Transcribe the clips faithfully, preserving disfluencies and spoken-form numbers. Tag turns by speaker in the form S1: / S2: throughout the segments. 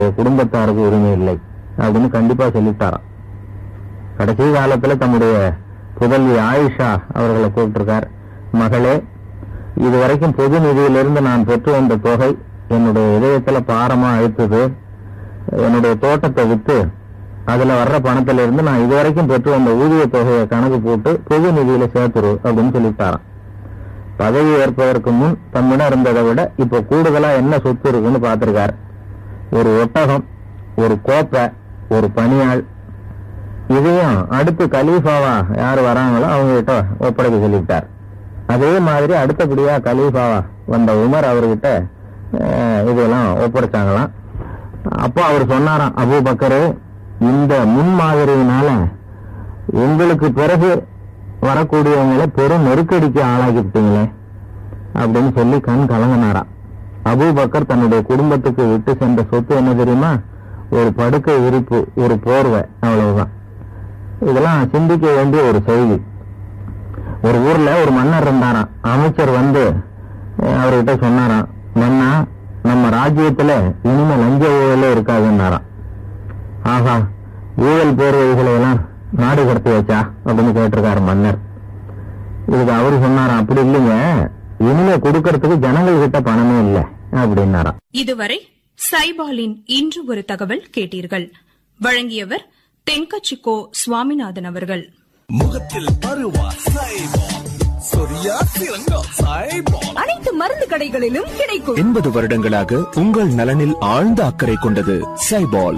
S1: குடும்பத்தாருக்கு உரிமை இல்லை அப்படின்னு கண்டிப்பா சொல்லிட்டாராம். கடைசி காலத்துல தம்முடைய புதல்வி ஆயிஷா அவர்களை கூப்பிட்டிருக்கார். மகளே, இதுவரைக்கும் பொது நிதியிலிருந்து நான் பெற்று வந்த தொகை என்னுடைய இதயத்துல பாரமா அழுத்தது. என்னுடைய தோட்டத்தை வித்து அதுல வர்ற பணத்துல இருந்து நான் இதுவரைக்கும் பெற்று வந்த ஊதிய தொகையை கணக்கு போட்டு பொது நிதியில சேர்த்துரு அப்படின்னு சொல்லிட்டாராம். பதவி ஏற்பதற்கு முன் தம்மிடம் இருந்ததை விட இப்ப கூடுதலா என்ன சொத்து இருக்குன்னு பாத்திருக்காரு. ஒரு ஒட்டகம், ஒரு கோப்பை, ஒரு பணியாள். இதையும் அடுத்து கலீஃபாவா யாரு வராங்களோ அவங்க கிட்ட ஒப்படைக்க சொல்லிவிட்டார். அதே மாதிரி அடுத்தபடியா கலீஃபாவா வந்த உமர் அவர்கிட்ட இதெல்லாம் ஒப்படைச்சாங்களாம். அப்போ அவர் சொன்னாராம், அபூபக்கரே, இந்த முன்மாதிரியினால உங்களுக்கு பிறகு வரக்கூடியவங்களை பெரும் நெருக்கடிக்கு ஆளாக்கிட்டீங்களே அப்படின்னு சொல்லி கண் கலங்கினாராம். அபூபக்கர் தன்னுடைய குடும்பத்துக்கு விட்டு சென்ற சொத்து என்ன தெரியுமா? ஒரு படுக்கை விரிப்பு, ஒரு போர்வை, அவ்வளவுதான். இதெல்லாம் சிந்திக்க வேண்டிய ஒரு செய்தி. ஒரு ஊர்ல ஒரு மன்னர் இருந்தாராம். அமைச்சர் வந்து அவர்கிட்ட சொன்னாராம், மன்னா, நம்ம ராஜ்யத்துல இனிமே லஞ்ச ஊழலே இருக்காதுன்னாராம். ஆஹா, ஊழல் போர்வைகளை எல்லாம் நாடு கடத்தி வச்சா அப்படின்னு கேட்டிருக்காரு மன்னர். இதுக்கு அவரு சொன்னாராம், அப்படி இல்லைங்க, இனிமே கொடுக்கறதுக்கு ஜனங்கள் கிட்ட பணமே இல்லை அப்படின்னாராம்.
S2: இதுவரை சைபாலின் இன்று ஒரு தகவல் கேட்டீர்கள். வழங்கியவர் தென்கச்சிக்கோ சுவாமிநாதன் அவர்கள்.
S3: முகத்தில் பருவா சைபால், சொரியா சிறங்கா சைபால்,
S4: அனைத்து மருந்து கடைகளிலும் கிடைக்கும்.
S3: எண்பது வருடங்களாக உங்கள் நலனில் ஆழ்ந்த அக்கறை கொண்டது Saibol.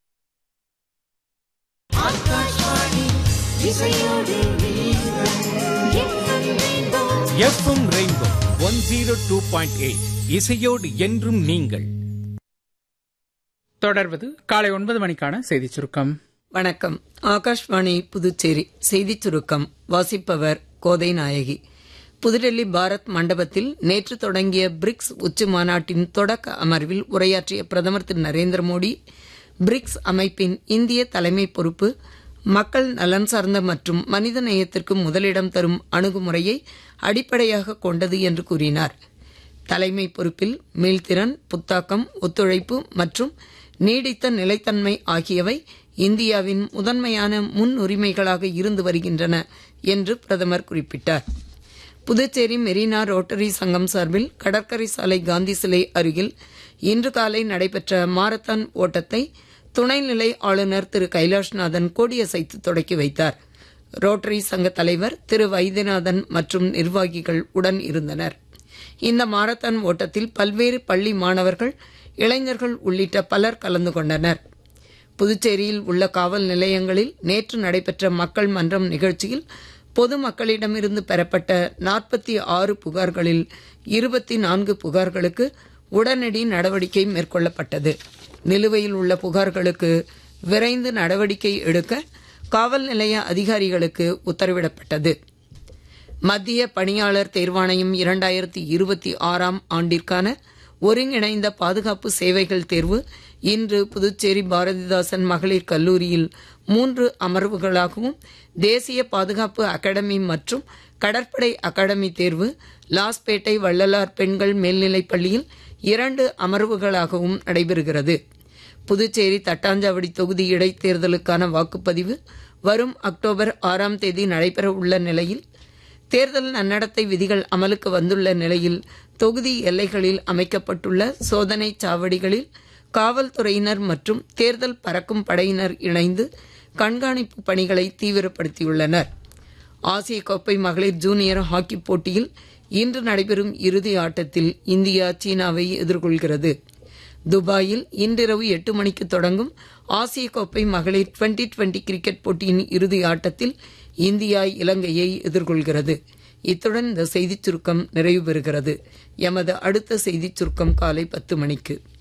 S5: FM rainbow one zero two point eight இசையோடு என்றும் நீங்கள்.
S6: தொடர்வது காலை ஒன்பது மணிக்கான செய்தி சுருக்கம்.
S7: வணக்கம். ஆகாஷ்வாணி புதுச்சேரி செய்திச் சுருக்கம் வாசிப்பவர் கோதை நாயகி. புதுடெல்லி பாரத் மண்டபத்தில் நேற்று தொடங்கிய பிரிக்ஸ் உச்சி மாநாட்டின் தொடக்க அமர்வில் உரையாற்றிய பிரதமர் திரு நரேந்திர மோடி, பிரிக்ஸ் அமைப்பின் இந்திய தலைமை பொறுப்பு மக்கள் நலன் சார்ந்த மற்றும் மனித நேயத்திற்கு முதலிடம் தரும் அணுகுமுறையை அடிப்படையாக கொண்டது என்று கூறினார். தலைமை பொறுப்பில் மீள்திறன், புத்தாக்கம், ஒத்துழைப்பு மற்றும் நீடித்த நிலைத்தன்மை ஆகியவை இந்தியாவின் முதன்மையான முன்னுரிமைகளாக இருந்து வருகின்றன என்று பிரதமர் குறிப்பிட்டார். புதுச்சேரி மெரினா ரோட்டரி சங்கம் சார்பில் கடற்கரை சாலை காந்தி சிலை அருகில் இன்று காலை நடைபெற்ற மாரத்தான் ஓட்டத்தை துணைநிலை ஆளுநர் திரு கைலாஷ்நாதன் கொடியசைத்து தொடக்கி வைத்தார். ரோட்டரி சங்க தலைவர் திரு வைத்தியநாதன் மற்றும் நிர்வாகிகள் உடன் இருந்தனர். இந்த மாரத்தான் ஓட்டத்தில் பல்வேறு பள்ளி மாணவர்கள், இளைஞர்கள் உள்ளிட்ட பலர் கலந்து கொண்டனர். புதுச்சேரியில் உள்ள காவல் நிலையங்களில் நேற்று நடைபெற்ற மக்கள் மன்றம் நிகழ்ச்சியில் பொதுமக்களிடமிருந்து பெறப்பட்ட நாற்பத்தி ஆறு புகார்களில் இருபத்தி நான்கு புகார்களுக்கு உடனடி நடவடிக்கை மேற்கொள்ளப்பட்டது. நிலுவையில் உள்ள புகார்களுக்கு விரைந்து நடவடிக்கை எடுக்க காவல் நிலைய அதிகாரிகளுக்கு உத்தரவிடப்பட்டது. மத்திய பணியாளர் தேர்வாணையம் இரண்டாயிரத்தி இருபத்தி ஆறாம் ஆண்டிற்கான ஒருங்கிணைந்த பாதுகாப்பு சேவைகள் தேர்வு இன்று புதுச்சேரி பாரதிதாசன் மகளிர் கல்லூரியில் மூன்று அமர்வுகளாகவும், தேசிய பாதுகாப்பு அகாடமி மற்றும் கடற்படை அகாடமி தேர்வு லாஸ்பேட்டை வள்ளலார் பெண்கள் மேல்நிலைப் பள்ளியில் இரண்டு அமர்வுகளாகவும் நடைபெறுகிறது. புதுச்சேரி தட்டாஞ்சாவடி தொகுதி இடைத்தேர்தலுக்கான வாக்குப்பதிவு வரும் அக்டோபர் ஆறாம் தேதி நடைபெற உள்ள நிலையில் தேர்தல் நன்னடத்தை விதிகள் அமலுக்கு வந்துள்ள நிலையில் தொகுதி எல்லைகளில் அமைக்கப்பட்டுள்ள சோதனை சாவடிகளில் காவல்துறையினர் மற்றும் தேர்தல் பறக்கும் படையினர் இணைந்து கண்காணிப்பு பணிகளை தீவிரப்படுத்தியுள்ளனர். ஆசிய கோப்பை மகளிர் ஜூனியர் ஹாக்கி போட்டியில் இன்று நடைபெறும் இறுதி ஆட்டத்தில் இந்தியா சீனாவை எதிர்கொள்கிறது. துபாயில் இன்றிரவு எட்டு மணிக்கு தொடங்கும் ஆசிய கோப்பை மகளிர் டுவெண்டி டுவெண்டி கிரிக்கெட் போட்டியின் இறுதி ஆட்டத்தில் இந்தியா இலங்கையை எதிர்கொள்கிறது. இத்துடன் இந்த செய்திச் சுருக்கம் நிறைவு பெறுகிறது. எமது அடுத்த செய்திச் சுருக்கம் காலை பத்து மணிக்கு.